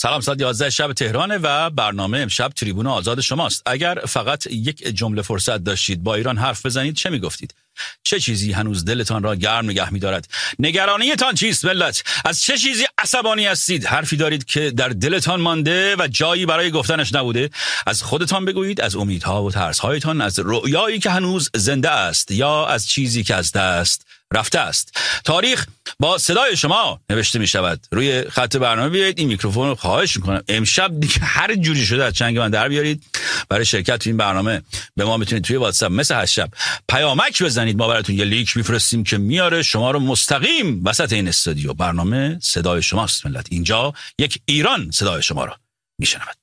سلام، ساعت 11 شب تهرانه و برنامه امشب تریبون آزاد شماست. اگر فقط یک جمله فرصت داشتید با ایران حرف بزنید چه میگفتید؟ چه چیزی هنوز دلتان را گرم نگه می‌دارد؟ نگرانیتان چیست ملت؟ از چه چیزی عصبانی هستید؟ حرفی دارید که در دلتان مانده و جایی برای گفتنش نبوده؟ از خودتان بگویید، از امیدها و ترس‌هایتان، از رؤیایی که هنوز زنده است یا از چیزی که از دست رفته است. تاریخ با صدای شما نوشته می شود. روی خط برنامه بیایید، این میکروفون رو خواهش میکنم امشب دیگه هر جوری شده از چنگ من در بیارید. برای شرکت تو این برنامه به ما میتونید توی واتساپ مثل هر شب پیامک بزنید، ما براتون یه لینک میفرستیم که میاره شما رو مستقیم وسط این استودیو. برنامه صدای شماست ملت، اینجا یک ایران صدای شما رو میشنود.